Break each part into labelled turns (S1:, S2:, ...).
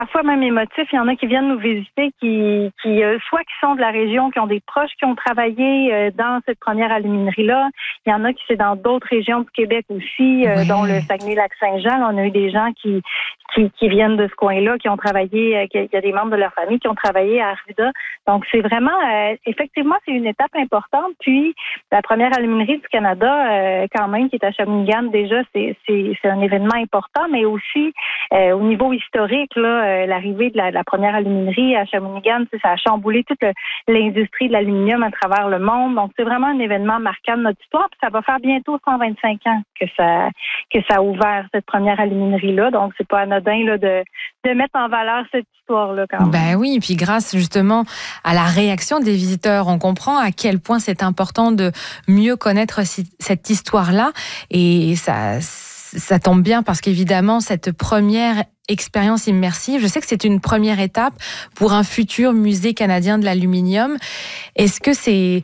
S1: parfois même émotif. Il y en a qui viennent nous visiter, soit qui sont de la région, qui ont des proches qui ont travaillé dans cette première aluminerie-là. Il y en a qui c'est dans d'autres régions du Québec aussi, dont le Saguenay-Lac-Saint-Jean. On a eu des gens qui viennent de ce coin-là, qui ont travaillé, il y a des membres de leur famille qui ont travaillé à Arvida. Donc, c'est vraiment, effectivement, c'est une étape importante. Puis, la première aluminerie du Canada, quand même, qui est à Shawinigan, déjà, c'est un événement important, mais aussi, au niveau historique, là, l'arrivée de la première aluminerie à Shawinigan, ça a chamboulé toute l'industrie de l'aluminium à travers le monde. Donc, c'est vraiment un événement marquant de notre histoire. Puis, ça va faire bientôt 125 ans que ça a ouvert cette première aluminerie-là. Donc, c'est pas anodin là, de mettre en valeur cette histoire-là quand même.
S2: Ben oui, et puis grâce justement à la réaction des visiteurs, on comprend à quel point c'est important de mieux connaître cette histoire-là. Et ça tombe bien parce qu'évidemment, cette première expérience immersive, je sais que c'est une première étape pour un futur musée canadien de l'aluminium. Est-ce que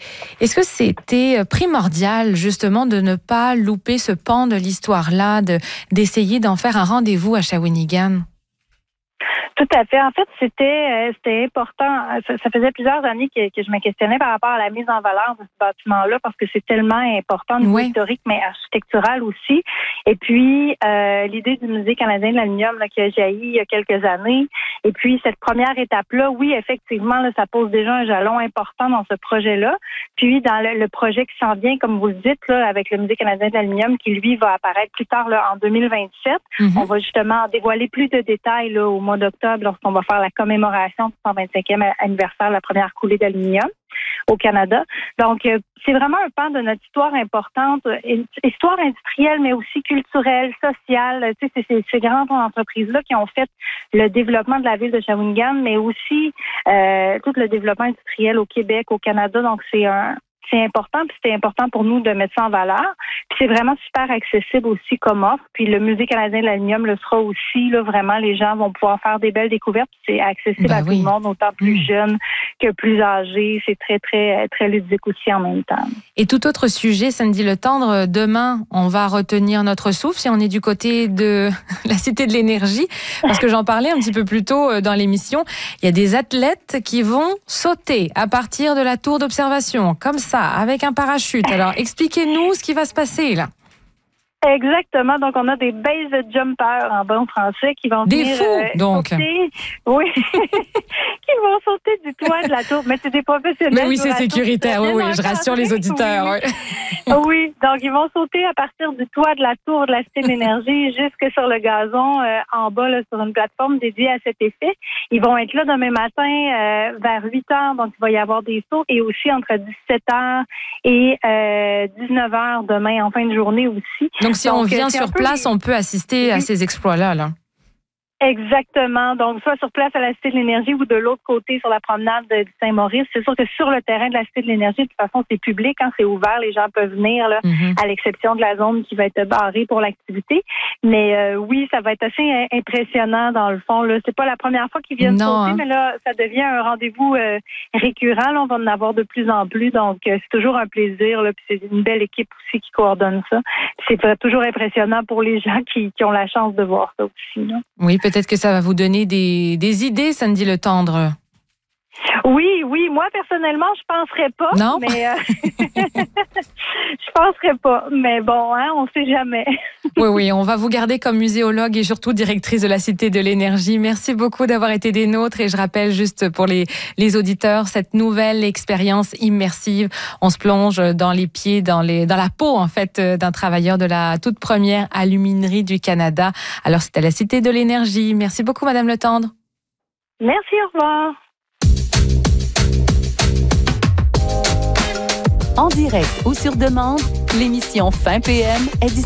S2: c'était primordial justement de ne pas louper ce pan de l'histoire-là, d'essayer d'en faire un rendez-vous à Shawinigan?
S1: Tout à fait. En fait, c'était important. Ça faisait plusieurs années que je me questionnais par rapport à la mise en valeur de ce bâtiment-là parce que c'est tellement important au niveau historique, mais architectural aussi. Et puis, l'idée du Musée canadien de l'aluminium qui a jailli il y a quelques années. Et puis, cette première étape-là, oui, effectivement, là, ça pose déjà un jalon important dans ce projet-là. Puis, dans le projet qui s'en vient, comme vous le dites, là, avec le Musée canadien de l'aluminium, qui, lui, va apparaître plus tard là, en 2027. On va justement dévoiler plus de détails là, au mois d'octobre lorsqu'on va faire la commémoration du 125e anniversaire de la première coulée d'aluminium au Canada. Donc, c'est vraiment un pan de notre histoire importante, histoire industrielle, mais aussi culturelle, sociale. Tu sais, c'est ces grandes entreprises-là qui ont fait le développement de la ville de Shawinigan, mais aussi tout le développement industriel au Québec, au Canada. Donc, c'est important, puis c'était important pour nous de mettre ça en valeur. Puis c'est vraiment super accessible aussi comme offre. Puis le Musée canadien de l'aluminium le sera aussi. Là, vraiment, les gens vont pouvoir faire des belles découvertes. C'est accessible à tout le monde, autant plus jeune que plus âgé. C'est très, très, très ludique aussi en même temps.
S2: Et tout autre sujet, Sandy Letendre, demain, on va retenir notre souffle si on est du côté de la Cité de l'énergie. Parce que j'en parlais un petit peu plus tôt dans l'émission. Il y a des athlètes qui vont sauter à partir de la tour d'observation, comme ça, avec un parachute. Alors, expliquez-nous ce qui va se passer, là.
S1: Exactement. Donc, on a des base jumpers en bon français qui vont venir...
S2: Des fous, donc.
S1: Sauter. Oui. Qui vont sauter du toit de la tour. Mais c'est des professionnels.
S2: Mais oui, c'est sécuritaire. Oui, je rassure les auditeurs.
S1: Oui. Donc, ils vont sauter à partir du toit de la tour de la Cité de l'énergie jusque sur le gazon en bas, là, sur une plateforme dédiée à cet effet. Ils vont être là demain matin vers 8 heures. Donc, il va y avoir des sauts et aussi entre 17 heures et 19 heures demain en fin de journée aussi.
S2: Donc, si on vient sur place, on peut assister à ces exploits-là, là.
S1: Exactement. Donc, soit sur place à la Cité de l'énergie ou de l'autre côté sur la promenade du Saint-Maurice. C'est sûr que sur le terrain de la Cité de l'énergie, de toute façon, c'est public, c'est ouvert. Les gens peuvent venir, là, à l'exception de la zone qui va être barrée pour l'activité. Mais oui, ça va être assez impressionnant dans le fond. Là. C'est pas la première fois qu'ils viennent sauter, mais là, ça devient un rendez-vous récurrent. Là, on va en avoir de plus en plus. Donc, c'est toujours un plaisir. Là, puis c'est une belle équipe aussi qui coordonne ça. Puis c'est toujours impressionnant pour les gens qui ont la chance de voir ça aussi. Là.
S2: Oui, peut-être que ça va vous donner des idées, Sandy Letendre.
S1: Oui, moi personnellement, je penserais pas.
S2: Non.
S1: Mais je penserais pas. Mais bon, on sait jamais.
S2: Oui, on va vous garder comme muséologue et surtout directrice de la Cité de l'énergie. Merci beaucoup d'avoir été des nôtres. Et je rappelle juste pour les auditeurs cette nouvelle expérience immersive. On se plonge dans les pieds, dans la peau en fait d'un travailleur de la toute première aluminerie du Canada. Alors c'est à la Cité de l'énergie. Merci beaucoup, Madame Letendre.
S1: Merci, au revoir.
S3: En direct ou sur demande, l'émission Fin PM est disponible